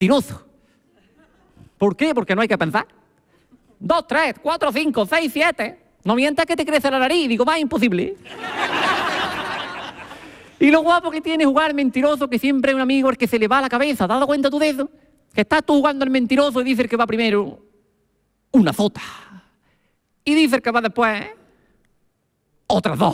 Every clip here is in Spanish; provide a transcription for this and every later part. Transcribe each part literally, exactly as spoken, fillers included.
mentiroso. ¿Por qué? Porque no hay que pensar. Dos, tres, cuatro, cinco, seis, siete. No mientas que te crece la nariz. Digo, va, imposible. Y lo guapo que tiene jugar mentiroso, que siempre hay un amigo al que se le va la cabeza. ¿Te has dado cuenta tú de eso? Que estás tú jugando al mentiroso y dice el que va primero una zota. Y dice el que va después otras dos.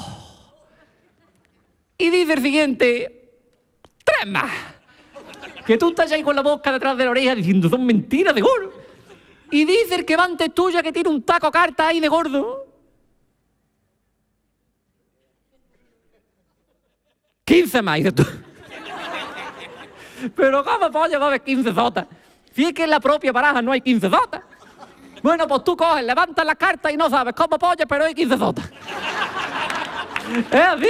Y dice el siguiente tres más. Que tú estás ahí con la boca detrás de la oreja diciendo son mentiras de gordo. Y dice el que va antes tuya que tiene un taco carta ahí de gordo. quince más, dices tú. Pero ¿cómo polla va a haber quince zotas? Si es que en la propia baraja no hay quince zotas. Bueno, pues tú coges, levantas la carta y no sabes cómo polla, pero hay quince zotas. Es así.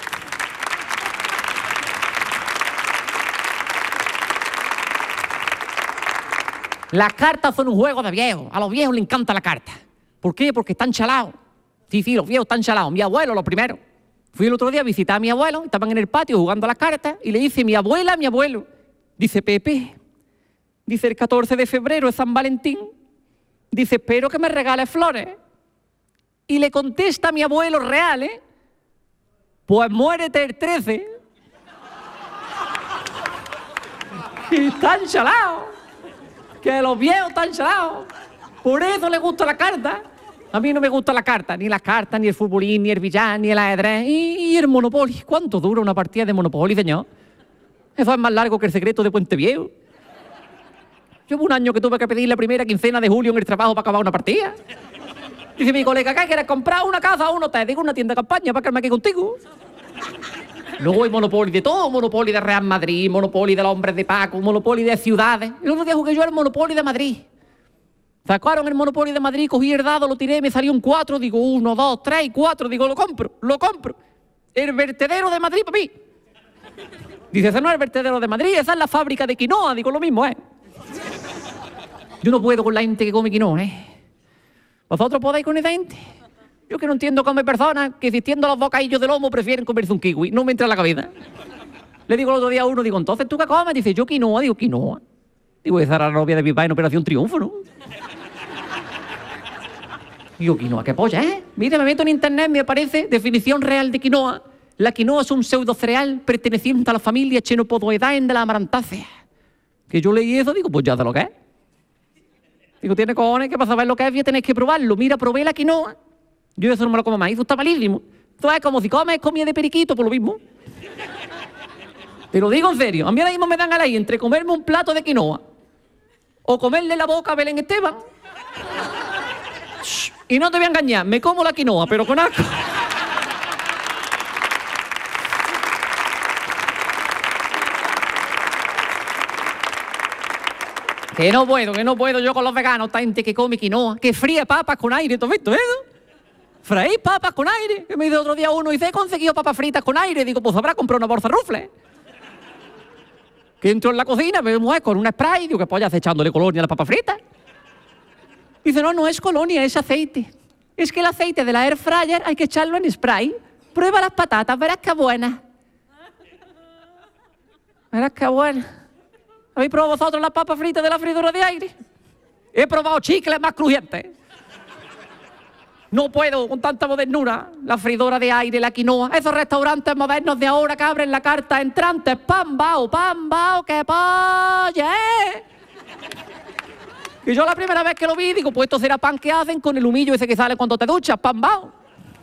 Las cartas son un juego de viejos. A los viejos les encanta la carta. ¿Por qué? Porque están chalados. Sí, sí, los viejos están chalados. Mi abuelo, los primeros. Fui el otro día a visitar a mi abuelo, estaban en el patio jugando a las cartas, y le dice mi abuela a mi abuelo. Dice, Pepe, dice, el catorce de febrero es San Valentín. Dice, espero que me regales flores. Y le contesta a mi abuelo real, ¿eh? Pues muérete el trece. Y están chalados. Que los viejos están chalados. Por eso les gusta la carta. A mí no me gusta la carta, ni las cartas, ni el futbolín, ni el billar, ni el ajedrez, y, y el Monopoly. ¿Cuánto dura una partida de Monopoly, señor? Eso es más largo que el secreto de Puente Viejo. Llevo un año que tuve que pedir la primera quincena de julio en el trabajo para acabar una partida. Dice mi colega, ¿qué quieres comprar? ¿Una casa o un hotel? Digo, una tienda de campaña para quedarme aquí contigo. Luego hay Monopoly de todo, Monopoly de Real Madrid, Monopoly de los hombres de Paco, Monopoly de ciudades. El otro día jugué yo al Monopoly de Madrid. Sacaron el Monopoly de Madrid, cogí el dado, lo tiré, me salió un cuatro, digo uno, dos, tres, cuatro, digo lo compro, lo compro. El vertedero de Madrid para mí. Dice, ese no es el vertedero de Madrid, esa es la fábrica de quinoa, digo lo mismo, ¿eh? Yo no puedo con la gente que come quinoa, ¿eh? ¿Vosotros podéis con esa gente? Yo que no entiendo cómo hay personas que existiendo los bocadillos de lomo prefieren comerse un kiwi, no me entra en la cabeza. Le digo el otro día a uno, digo, ¿entonces tú qué comes? Dice, yo quinoa, digo, quinoa. Digo, esa era la novia de mi padre en Operación Triunfo, ¿no? Digo, quinoa, qué polla, ¿eh? Mira, me meto en internet, me aparece definición real de quinoa. La quinoa es un pseudo cereal perteneciente a la familia Chenopodidae de la amarantácea. Que yo leí eso, digo, pues ya de lo que es. Digo, tiene cojones que para saber lo que es, ya tenéis que probarlo. Mira, probé la quinoa. Yo eso no me lo como más, eso está malísimo. Esto es como si comes comida de periquito, por lo mismo. Te lo digo en serio, a mí ahora mismo me dan a la ahí entre comerme un plato de quinoa o comerle la boca a Belén Esteban. Y no te voy a engañar, me como la quinoa, pero con asco. Que no puedo, que no puedo yo con los veganos, esta gente que come quinoa, que fríe papas con aire, ¿tú has visto eso? Freí papas con aire. Que me dice otro día uno, y dice, he conseguido papas fritas con aire. Digo, pues habrá comprado una bolsa rufles. Que entro en la cocina, me muevo con un spray, digo, que pollas hace echándole colonia a las papas fritas. Dice, no, no es colonia, es aceite. Es que el aceite de la air fryer hay que echarlo en spray. Prueba las patatas, verás qué buenas. Verás qué buenas. ¿Habéis probado vosotros las papas fritas de la freidora de aire? He probado chicles más crujientes. No puedo con tanta modernura. La freidora de aire, la quinoa. Esos restaurantes modernos de ahora que abren la carta entrantes. Pan bao, pan bao, qué polla, ¿eh? Y yo la primera vez que lo vi, digo, pues esto será pan que hacen con el humillo ese que sale cuando te duchas, pan bao.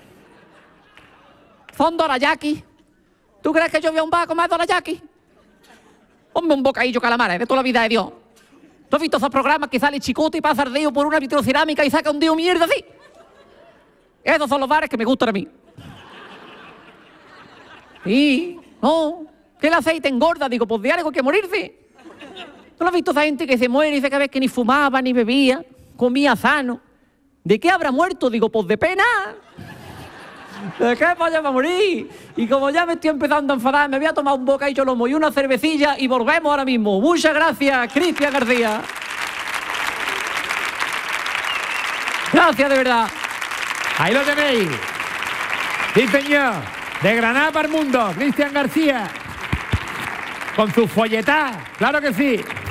Son dorayaki. ¿Tú crees que yo voy a un bar a comer dorayaki? Hombre, un bocadillo calamares de toda la vida de Dios. ¿Tú has visto esos programas que sale Chicote y pasa ardeo por una vitrocerámica y saca un dio mierda así? Esos son los bares que me gustan a mí. Y no, que el aceite engorda, digo, pues de algo hay que morirse. ¿No lo has visto esa gente que se muere y dice que ves que ni fumaba, ni bebía, comía sano? ¿De qué habrá muerto? Digo, pues de pena. ¿De qué vaya a morir? Y como ya me estoy empezando a enfadar, me voy a tomar un bocadillo lomo y una cervecilla y volvemos ahora mismo. Muchas gracias, Cristian García. Gracias, de verdad. Ahí lo tenéis. Sí, señor. De Granada para el mundo, Cristian García. Con su folletá. Claro que sí.